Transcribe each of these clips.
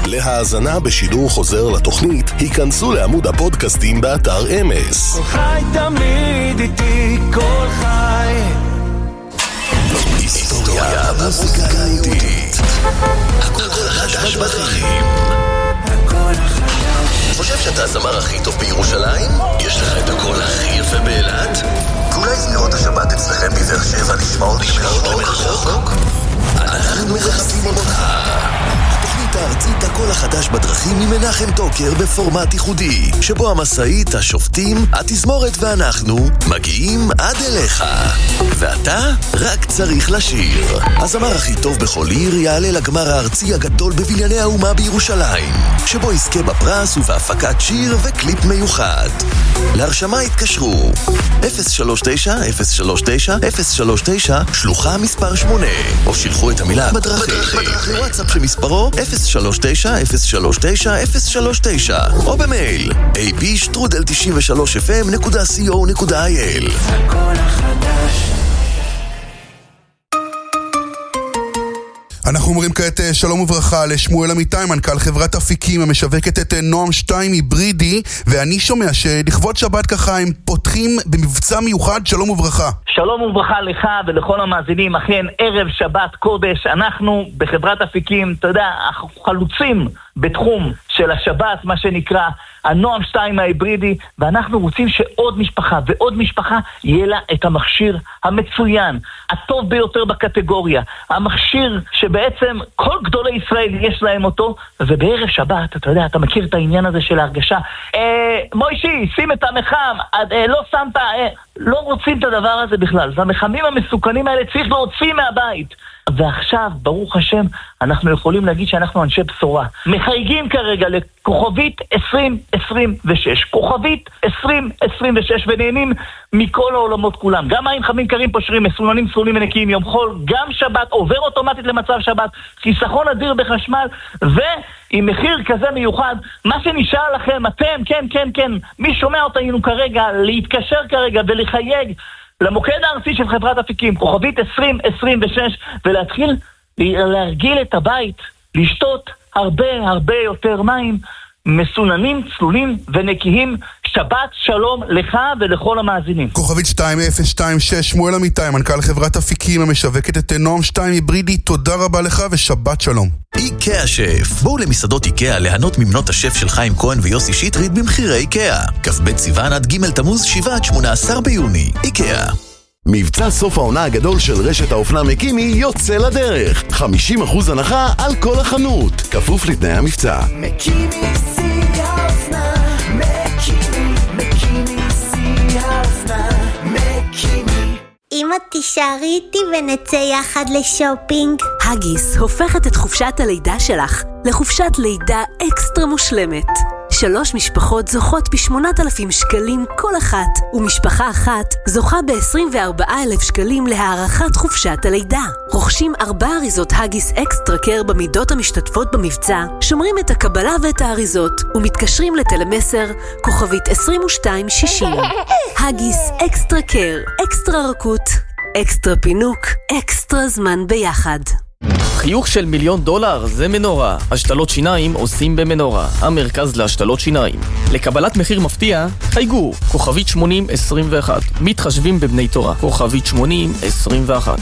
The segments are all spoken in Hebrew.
להאזנה בשידור חוזר לתוכנית, היכנסו לעמוד הפודקאסטים באתר אמס. כל חי תמיד איתי, כל חי. היסטוריה מוזיקה יהודית. הכל חדש בדרכים. הכל חדש. חושב שאתה הזמר הכי טוב בירושלים? יש לך את הקול הכי יפה באילת? אולי זמירות השבת אצלכם בבאר שבע נשמעות למרחוק? אנחנו מחפשים אותך. התוכנית הארצית הקול החדש בדרכים עם מנחם טוקר בפורמט ייחודי, שבו המשאית, השופטים, התזמורת ואנחנו מגיעים עד אליך, ואתה רק צריך לשיר. הזמר הכי טוב בכל עיר יעלה לגמר הארצי הגדול בבנייני האומה בירושלים, שבו יזכה בפרס ובהפקת שיר וקליפ מיוחד. להרשמה התקשרו 039-039-039 שלוחה מספר 8, או שילחו את המילה בדרכים לוואטסאפ שמספרו 039-039-039, או במייל ab@93fm.co.il. הכל החדש. אנחנו אומרים כעת שלום וברכה לשמואל אמיתי, מנכ"ל חברת אפיקים המשווקת את נועם 2 היברידי, ואני שומע שלכבוד שבת ככה הם פותחים במבצע מיוחד. שלום וברכה. שלום וברכה לך ולכל המאזינים. אכן ערב שבת קודש, אנחנו בחברת אפיקים, אתה יודע, חלוצים בתחום של השבת, מה שנקרא הנועם 2 ההיברידי, ואנחנו רוצים שעוד משפחה ועוד משפחה יהיה לה את המכשיר המצוין, הטוב ביותר בקטגוריה, המכשיר שבעצם כל גדולי ישראל יש להם אותו. ובערב שבת, אתה יודע, אתה מכיר את העניין הזה של ההרגשה, מוישי, שים את המחם, לא שמת, לא רוצים את הדבר הזה בכלל. והמחמים המסוכנים האלה צריך להוציא מהבית. ועכשיו, ברוך השם, אנחנו יכולים להגיד שאנחנו אנשי בשורה. מחייגים כרגע לכוכבית 2026, כוכבית 2026, ונהנים מכל העולמות כולם. גם מים חמים קרים פושרים, מסוננים סולים ונקיים יום חול, גם שבת עובר אוטומטית למצב שבת, חיסכון אדיר בחשמל, ועם מחיר כזה מיוחד. מה שנשאר לכם, אתם, כן, מי שומע אותנו כרגע, להתקשר כרגע ולחייג למוקד הארצי של חברת אפיקים, כוכבית 2026, ולהתחיל להרגיל את הבית, לשתות הרבה יותר מים, מסוננים, צלולים ונקיים. שבת שלום לך ולכל המאזינים. כוכבית 2026, שמואל אמיתי, מנכ"ל חברת אפיקים המשווקת את נועם 2 היברידי, תודה רבה לך ושבת שלום. איקאה שף. בואו למסעדות איקאה ליהנות ממנות השף של חיים כהן ויוסי שטרית במחירי איקאה. כ"ב סיוון עד ג' תמוז 7-18 ביוני. איקאה. מבצע סוף העונה הגדול של רשת האופנה מקימי יוצא לדרך. 50% הנחה על כל החנות, כפוף לתנאי המבצע. מקימי שיא האופנה, מקימי שיא האופנה, מקימי. אמא תישארי איתי ונצא יחד לשופינג. הגיס הופכת את חופשת הלידה שלך לחופשת לידה אקסטרה מושלמת. 3 משפחות זוכות ב8,000 שקלים כל אחת, ומשפחה אחת זוכה ב24,000 שקלים להארכת חופשת הלידה. רוכשים 4 אריזות הגיס אקסטרה קר במידות המשתתפות במבצע, שומרים את הקבלה ואת האריזות, ומתקשרים לטלמסר כוכבית 2260. הגיס אקסטרה קר, אקסטרה רכות, אקסטרה פינוק, אקסטרה זמן ביחד. חיוך של $1,000,000 זה מנורה. השתלות שיניים עושים במנורה, המרכז להשתלות שיניים. לקבלת מחיר מפתיע, חייגו כוכבית 8021. מתחשבים בבני תורה, כוכבית 8021.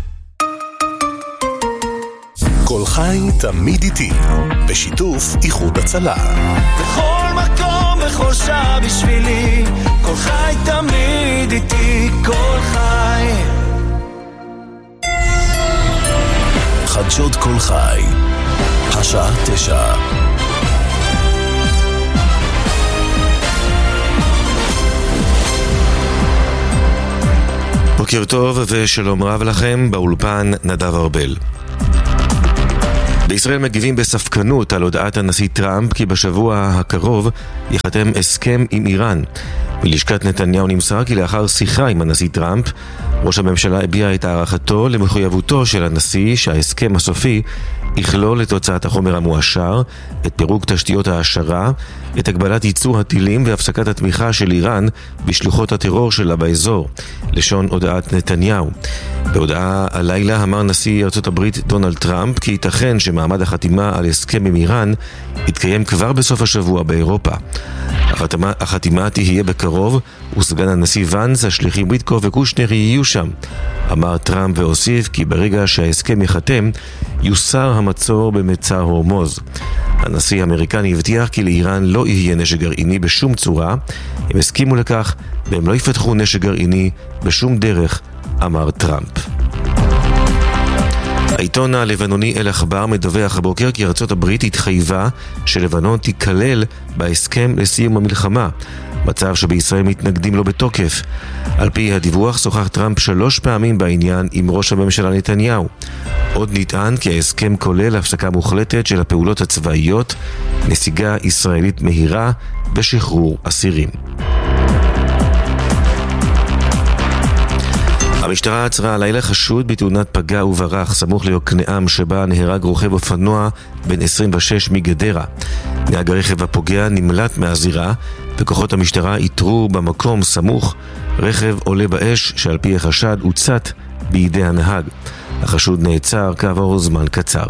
כל חי תמיד איתי, בשיתוף איחוד הצלה. בכל מקום, בכל שעה בשבילי, כל חי תמיד איתי, כל חי. חדשות כל חי, השעה 9. בוקר טוב ושלום רב לכם, באולפן נדב ארבל. בישראל מגיבים בספקנות על הודעת הנשיא טראמפ כי בשבוע הקרוב ייחתם הסכם עם איראן. מלשכת נתניהו נמסר כי לאחר שיחה עם הנשיא טראמפ, ראש הממשלה הביע את הערכתו למחויבותו של הנשיא שההסכם הסופי יכלול את הוצאת החומר המואשר, את פירוק תשתיות העשרה, את הגבלת ייצוא הטילים והפסקת התמיכה של איראן בשלוחות הטרור שלה באזור, לשון הודעת נתניהו. בהודעה הלילה אמר נשיא ארצות הברית דונלד טראמפ כי ייתכן שמעמד החתימה על הסכם עם איראן יתקיים כבר בסוף השבוע באירופה. החתימה תהיה בקרוב, וסגן הנשיא ונס, השליחים ויטקו וקושנר יהיו שם. אמר טראמפ והוסיף כי ברגע שההסכם יחתם, יוסר המצור במצר הורמוז. הנשיא האמריקני הבטיח כי לאיראן לא יהיה נשק גרעיני בשום צורה. הם הסכימו לכך והם לא יפתחו נשק גרעיני בשום דרך, אמר טראמפ. העיתון הלבנוני אל-אחבר מדווח הבוקר כי ארצות הברית התחייבה שלבנון תיכלל בהסכם לסיום המלחמה, מצב שבישראל מתנגדים לו בתוקף. על פי הדיווח שוחח טראמפ 3 פעמים בעניין עם ראש הממשלה נתניהו. עוד נטען כי ההסכם כולל הפסקה מוחלטת של הפעולות הצבאיות, נסיגה ישראלית מהירה ושחרור אסירים. המשטרה עצרה הלילה חשוד בתאונת פגע וברח סמוך ליוקנעם שבה נהרג רוכב אופנוע בן 26 מגדרה. נהג הרכב הפוגע נמלט מהזירה וכוחות המשטרה איתרו במקום סמוך רכב עולה באש שעל פי החשד הוצת בידי הנהג. החשוד נעצר כעבור זמן קצר.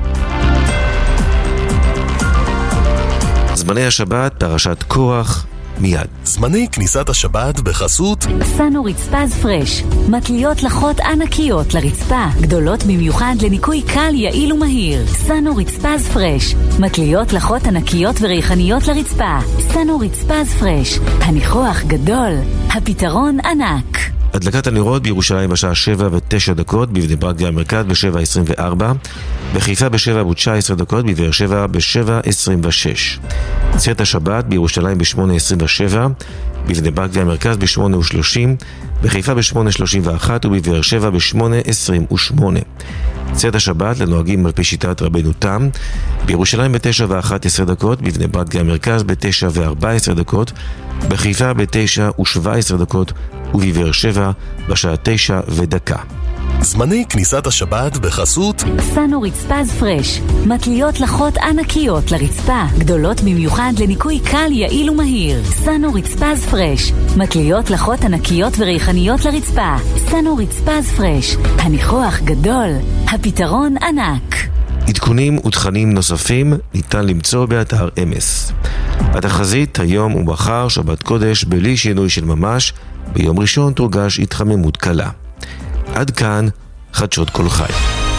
זמני השבת, פרשת קורח, מיד. זמני כניסת השבת בחסות סנו רצפז פרש, מטליות לחות ענקיות לרצפה, גדולות במיוחד לניקוי קל, יעיל ומהיר. סנו רצפז פרש, מטליות לחות ענקיות וריחניות לרצפה. סנו רצפז פרש, הניחוח גדול, הפתרון ענק. הדלקת הנרות בירושלים בשעה 7:09, בבני ברק והמרכז ב-7:24, בחיפה ב-7:19, בבאר שבע ב-7:26. צאת השבת בירושלים ב-8:27, בבני ברק והמרכז ב-8:30, בחיפה ב-8:31 ובבאר שבע ב-8:28. צאת השבת לנוהגים על פי שיטת רבנו תם, בירושלים ב-9:11, בבני ברק והמרכז ב-9:14, בחיפה ב-9:17 ובבאר שבע בשעה 9:01. זמני כניסת השבת בחסות סנו רצפז פרש, מטליות לחות ענקיות לרצפה, גדולות במיוחד לניקוי קל, יעיל ומהיר. סנו רצפז פרש, מטליות לחות ענקיות וריחניות לרצפה. סנו רצפז פרש, הניחוח גדול, הפתרון ענק. עדכונים ותכנים נוספים ניתן למצוא באתר אמס. התחזית היום ומחר שבת קודש בלי שינוי של ממש, ביום ראשון תורגש התחממות קלה. עד כאן חדשות כל חי.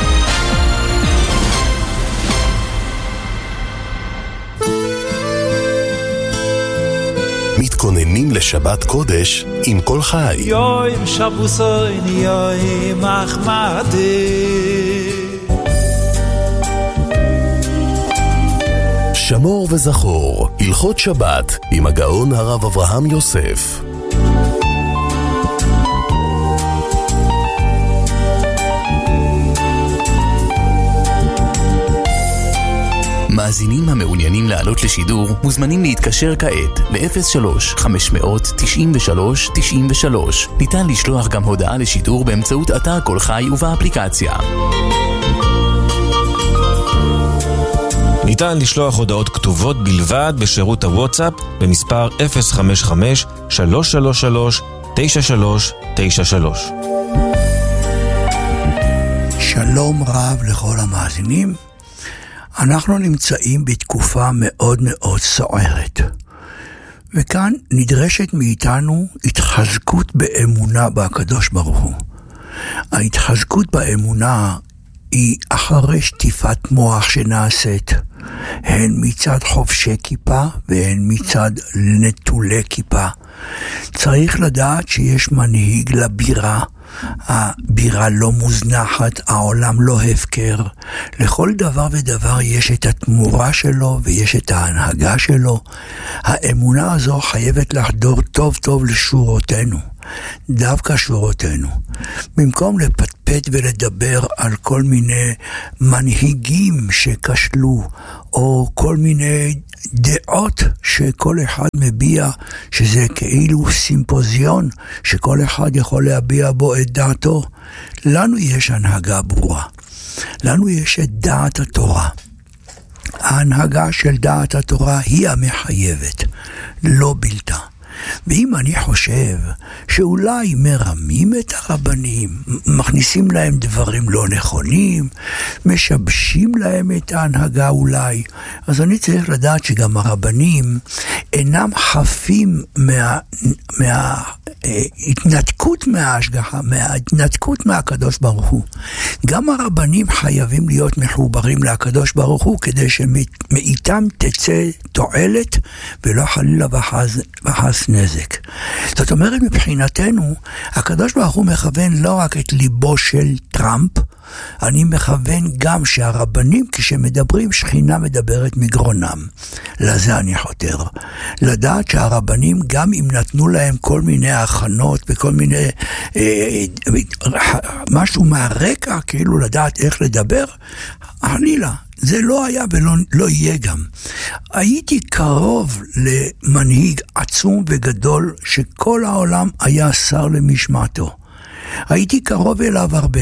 מתכוננים לשבת קודש עם כל חי. יוים שבוסוין יוים אחמדי, שמור וזכור, הלכות שבת עם הגאון הרב אברהם יוסף. מאזינים המעוניינים לעלות לשידור מוזמנים להתקשר כעת ל-03-593-9393. ניתן לשלוח גם הודעה לשידור באמצעות אתר כל חי ובאפליקציה. ניתן לשלוח הודעות כתובות בלבד בשירות הוואטסאפ במספר 055-333-9393. שלום רב לכל המאזינים. אנחנו נמצאים בתקופה מאוד מאוד סוערת, וכאן נדרשת מאיתנו התחזקות באמונה בקדוש ברוך הוא. ההתחזקות באמונה היא אחרי שטיפת מוח שנעשית, הן מצד חובשי כיפה והן מצד נטולי כיפה. צריך לדעת שיש מנהיג לבירה, הבירה לא מוזנחת, העולם לא הפקר. לכל דבר ודבר יש את התמורה שלו ויש את ההנהגה שלו. האמונה הזו חייבת לחדור טוב טוב לשורותינו, דווקא שורותינו. במקום לפטפט ולדבר על כל מיני מנהיגים שכשלו, או כל מיני דעות שכל אחד מביע, שזה כאילו סימפוזיון שכל אחד יכול להביע בו את דעתו, לנו יש הנהגה ברורה. לנו יש את דעת התורה. ההנהגה של דעת התורה היא המחייבת, לא בלתה. ואם אני חושב שאולי מרמים את הרבנים, מכניסים להם דברים לא נכונים, משבשים להם את ההנהגה אולי, אז אני צריך לדעת שגם הרבנים אינם חפים מההתנתקות מההשגחה, מההתנתקות מהקדוש ברוך הוא. גם הרבנים חייבים להיות מחוברים לקדוש ברוך הוא, כדי שמאיתם תצא תועלת ולא חלילה וחס נזק. זאת אומרת, מבחינתנו, הקדוש ברוך הוא מכוון לא רק את ליבו של טראמפ, אני מכוון גם שהרבנים כשמדברים, שכינה מדברת מגרונם. לזה אני חותר. לדעת שהרבנים, גם אם נתנו להם כל מיני הכנות וכל מיני משהו מהרקע, כאילו לדעת איך לדבר, חלילה. זה לא היה ולא יהיה גם. הייתי קרוב למנהיג עצום וגדול שכל העולם היה שר למשמעתו. הייתי קרוב אליו הרבה.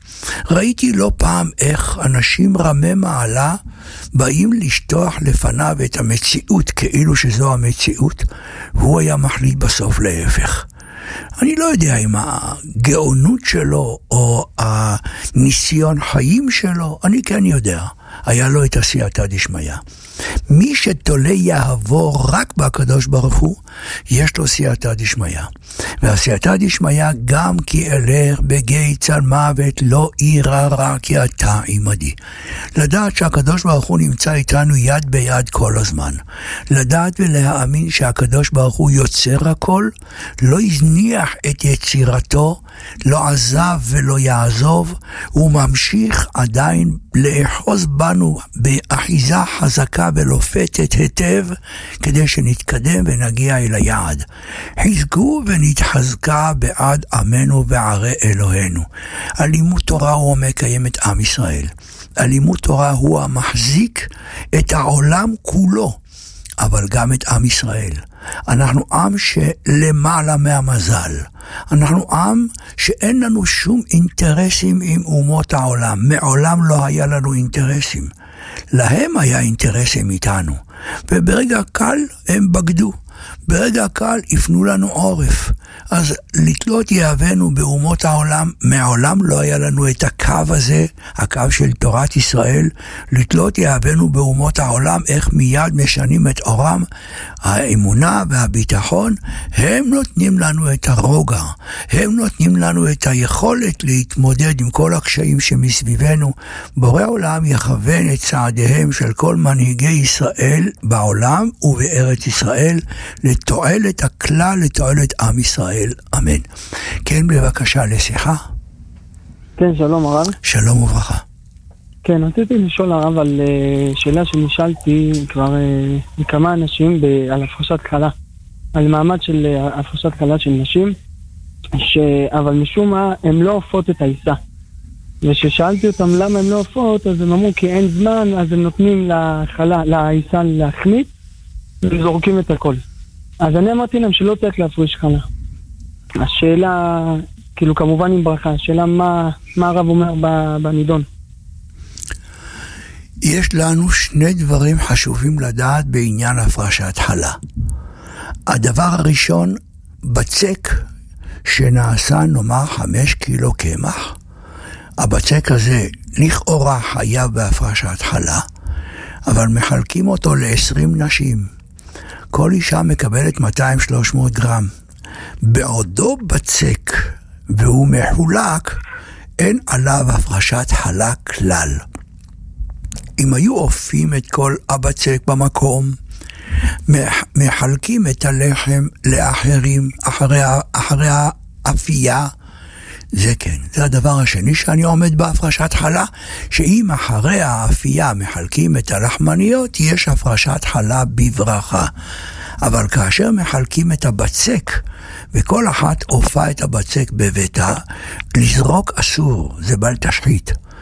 ראיתי לא פעם איך אנשים רמי מעלה באים לשטוח לפניו את המציאות כאילו שזו המציאות, והוא היה מחליט בסוף להפך. אני לא יודע אם הגאונות שלו או הניסיון חיים שלו, אני כן יודע. היה לו את הסייעתא דשמיא. מי שתולה יעבור רק בקדוש ברוך הוא, יש לו סייעתא דשמיא. והסייעתא דשמיא גם כי אלך בגיא צל מוות לא אירא רע כי אתה עמדי. לדעת שהקדוש ברוך הוא נמצא איתנו יד ביד כל הזמן. לדעת ולהאמין שהקדוש ברוך הוא יוצר הכל, לא הזניח את יצירתו, לא עזב ולא יעזוב, הוא ממשיך עדיין לאחוז בנו באחיזה חזקה ולופתת היטב, כדי שנתקדם ונגיע אל היעד. חזקו ונתחזקה בעד עמנו וערי אלוהינו. הלימוד תורה הוא המקיים את עם ישראל. הלימוד תורה הוא המחזיק את העולם כולו, אבל גם את עם ישראל. אנחנו עם שלמעלה מהמזל. אנחנו עם שאין לנו שום אינטרסים עם אומות העולם. מעולם לא היה לנו אינטרסים. להם היה אינטרסים איתנו. וברגע קל הם בגדו. ברגע קל יפנו לנו עורף. אז לתלות יהבנו באומות העולם, מעולם לא היה לנו את הקו הזה, הקו של תורת ישראל, לתלות יהבנו באומות העולם, איך מיד משנים את אורם, האמונה והביטחון, הם נותנים לנו את הרוגע, הם נותנים לנו את היכולת להתמודד עם כל הקשיים שמסביבנו. בורא עולם יכוון את צעדיהם של כל מנהיגי ישראל בעולם ובארץ ישראל, לתועלת הכלל, לתועלת עם ישראל. אמן. כן, בבקשה לשיחה. כן, שלום הרב. שלום וברכה. כן, רציתי לשאול הרב על שאלה שנשאלתי כבר מכמה אנשים על הפרשת חלה, על מעמד של הפרשת חלה של נשים, אבל משום מה הן לא אופות את העיסה. וששאלתי אותם למה הן לא אופות, אז הם אמרו כי אין זמן, אז הם נותנים לעיסה להחמיץ, וזורקים את הכל. אז אני אמרתי להם שלא צריך להפריש חלה. השאלה, כאילו כמובן עם ברכה, השאלה מה הרב אומר בנידון. יש לנו שני דברים חשובים לדעת בעניין הפרשת חלה. הדבר הראשון, בצק שנעשה נאמר 5 קילו קמח, הבצק הזה לכאורה חייב בהפרשת חלה, אבל מחלקים אותו ל-20 נשים. כל אישה מקבלת 200-300 גרם. בעודו בצק והוא מחולק, אין עליו הפרשת חלה כלל. אם היו אופים את כל הבצק במקום, מחלקים את הלחם לאחרים אחרי האפייה, זה כן, זה הדבר השני שאני עומד בהפרשת חלה, שאם אחרי האפייה מחלקים את הלחמניות, יש הפרשת חלה בברכה. אבל כאשר מחלקים את הבצק, וכל אחת הופעה את הבצק בביתה, לזרוק אסור, זה בל תשחית.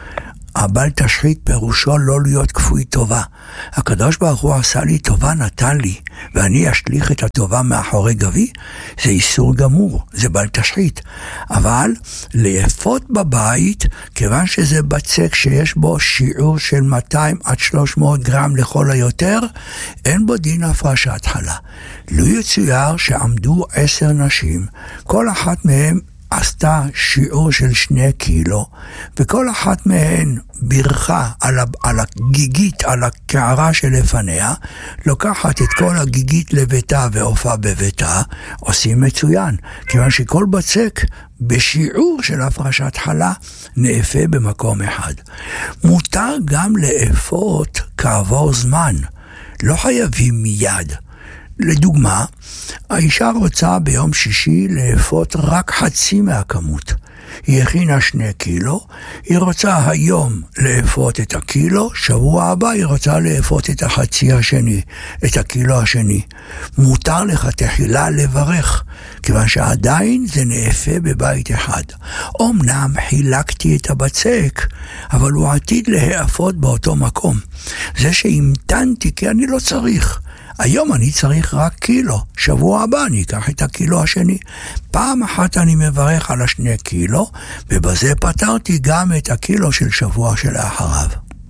הבל תשחית פירושו לא להיות כפוי טובה. הקדוש ברוך הוא עשה לי טובה, נתן לי, ואני אשליך את הטובה מאחורי גבי, זה איסור גמור, זה בל תשחית. אבל לאפות בבית, כיוון שזה בצק שיש בו שיעור של 200 עד 300 גרם לכל היותר, אין בו דין הפרשת חלה. לא יצויר שעמדו 10 נשים, כל אחת מהן עשתה שיעור של 2 קילו, וכל אחת מהן ברכה על הגיגית, על הקערה שלפניה, לוקחת את כל הגיגית לביתה והופעה בביתה, עושים מצוין, כיוון שכל בצק בשיעור של הפרשת חלה נאפה במקום אחד. מותר גם לאפות כעבור זמן, לא חייבים מיד. לדוגמה, האישה רוצה ביום שישי לאפות רק חצי מהכמות. היא הכינה 2 קילו, היא רוצה היום לאפות את הקילו, שבוע הבא היא רוצה לאפות את החצי השני, את הקילו השני. מותר לך תחילה לברך, כיוון שעדיין זה נאפה בבית אחד. אמנם חילקתי את הבצק, אבל הוא עתיד להאפות באותו מקום. זה שהמתנתי כי אני לא צריך. היום אני צריך רק קילו, שבוע הבא אני אקח את הקילו השני. פעם אחת אני מברך על 2 קילו, ובזה פתרתי גם את הקילו של שבוע שלאחריו.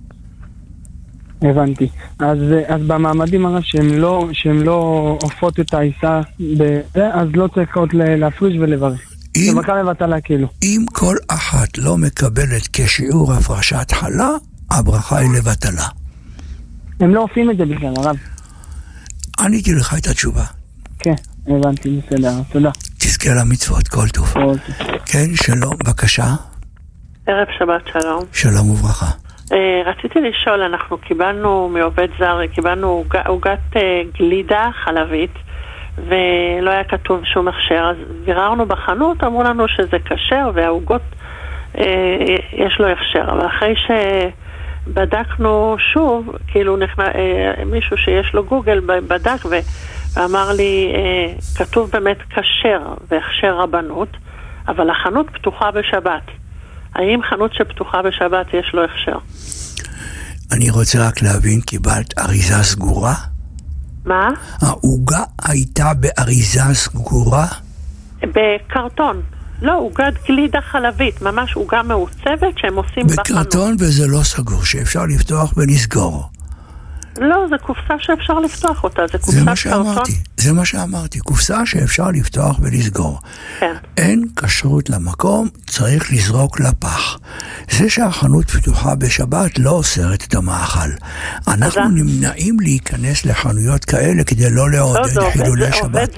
הבנתי. אז במעמדים הרב שהם לא עופות את העיסה בזה, אז לא צריך עוד להפריש ולברך. לבקר לבטלה כאילו. אם כל אחת לא מקבלת כשיעור הפרשת חלה, הברכה היא לבטלה. הם לא עושים את זה בכלל, הרב. עניתי לך את התשובה. כן, הבנתי, בסדר, תודה. תזכה למצוות, כל טוב. כן, שלום, בבקשה. ערב שבת, שלום. שלום וברכה. רציתי לשאול, אנחנו קיבלנו מעובד זר, קיבלנו עוגת גלידה חלבית, ולא היה כתוב שום הכשר, אז ביררנו בחנות, אמרו לנו שזה כשר, והעוגות יש לו הכשר, אבל אחרי בדקנו שוב, כאילו מישהו שיש לו גוגל בדק ואמר לי, כתוב באמת כשר והכשר רבנות, אבל החנות פתוחה בשבת. האם חנות שפתוחה בשבת יש לו הכשר? אני רוצה רק להבין, קיבלת אריזה סגורה? מה? העוגה הייתה באריזה סגורה? בקרטון. לא, עוגת גלידה חלבית, ממש עוגה מעוצבת שהם עושים בחנות. בקרטון וזה לא סגור, שאפשר לפתוח ולסגור. לא, זה קופסה שאפשר לפתוח אותה, זה קופסה קרטון. זה מה שאמרתי, קופסה שאפשר לפתוח ולסגור. כן. אין כשרות למקום, צריך לזרוק לפח. זה שהחנות פתוחה בשבת לא אוסרת את המאכל. אנחנו נמנעים להיכנס לחנויות כאלה כדי לא לעודד חילולי שבת.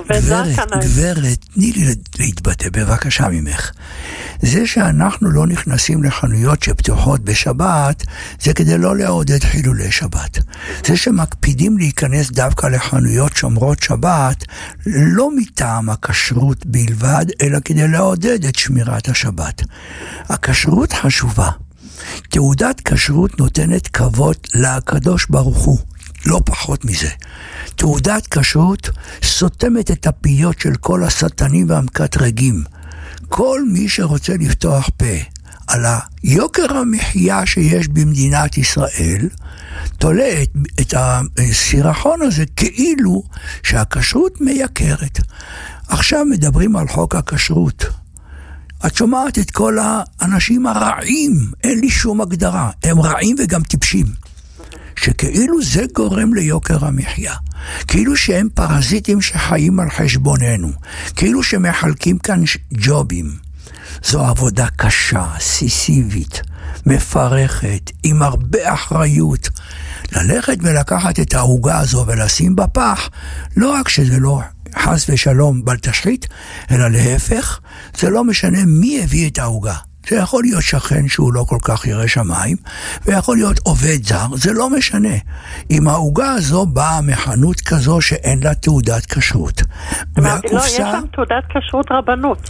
גברת, תני לי להתבטא בבקשה ממך. זה שאנחנו לא נכנסים לחנויות שפתוחות בשבת, זה כדי לא לעודד חילולי שבת. זה שמקפידים להיכנס דווקא לחנויות שומרות שבת, לא מטעם הכשרות בלבד, אלא כדי לעודד את שמירת השבת. הכשרות חשובה. תעודת כשרות נותנת כבוד לקדוש ברוך הוא, לא פחות מזה. תעודת כשרות סותמת את הפיות של כל השטנים והמקטרגים. כל מי שרוצה לפתוח פה על היוקר המחיה שיש במדינת ישראל, תולה את הסירחון הזה כאילו שהכשרות מייקרת. עכשיו מדברים על חוק הכשרות. את שומעת את כל האנשים הרעים, אין לי שום הגדרה, הם רעים וגם טיפשים. שכאילו זה גורם ליוקר המחיה. כאילו שהם פרזיטים שחיים על חשבוננו. כאילו שמחלקים כאן ג'ובים. זו עבודה קשה, סיסיבית, מפרכת, עם הרבה אחריות. ללכת ולקחת את העוגה הזו ולשים בפח, לא רק שזה לא חס ושלום בל תשחית, אלא להפך, זה לא משנה מי הביא את העוגה. זה יכול להיות שכן שהוא לא כל כך ירא שמיים, ויכול להיות עובד זר, זה לא משנה. אם העוגה הזו באה מחנות כזו שאין לה תעודת כשרות. לא, יש שם תעודת כשרות רבנות.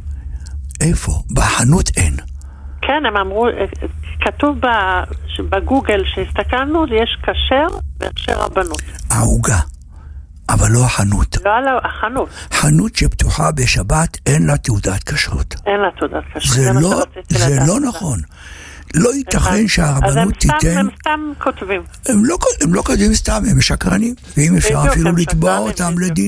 איפה? בחנות אין. כן, הם אמרו, כתוב בגוגל שהסתכלנו, יש כשר והכשר רבנות. העוגה. אבל לא החנות. לא על החנות. חנות שפתוחה בשבת אין לה תעודת כשרות. אין לה תעודת כשרות. זה לא נכון. לא ייתכן שהרבנות תיתן... הם סתם כותבים. הם לא כותבים סתם, הם שקרנים. ואם אפשר אפילו לתבוע אותם לדין.